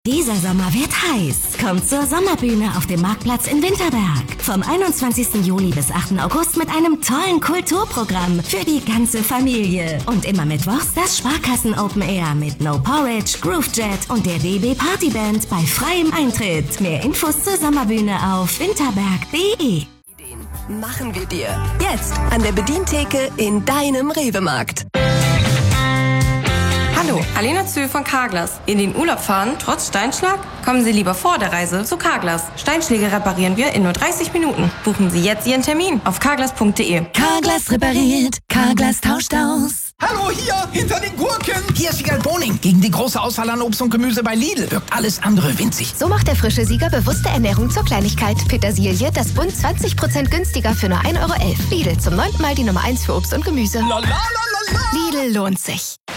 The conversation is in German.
Dieser Sommer wird heiß. Kommt zur Sommerbühne auf dem Marktplatz in Winterberg. Vom 21. Juli bis 8. August mit einem tollen Kulturprogramm für die ganze Familie. Und immer mittwochs das Sparkassen Open Air mit No Porridge, Groovejet und der DB Partyband bei freiem Eintritt. Mehr Infos zur Sommerbühne auf winterberg.de. Machen wir dir. Jetzt an der Bedientheke in deinem Rewe-Markt. Hallo, Alena Zühl von Carglass. In den Urlaub fahren, trotz Steinschlag? Kommen Sie lieber vor der Reise zu Carglass. Steinschläge reparieren wir in nur 30 Minuten. Buchen Sie jetzt Ihren Termin auf carglass.de. Carglass repariert, Carglass tauscht aus. Hallo, hier, hinter den Gurken. Hier ist Siegal Boning. Gegen die große Auswahl an Obst und Gemüse bei Lidl wirkt alles andere winzig. So macht der frische Sieger bewusste Ernährung zur Kleinigkeit. Petersilie, das Bund 20% günstiger für nur 1,11 €. Lidl, zum 9. Mal die Nummer 1 für Obst und Gemüse. La, la, la, la, la. Lidl lohnt sich.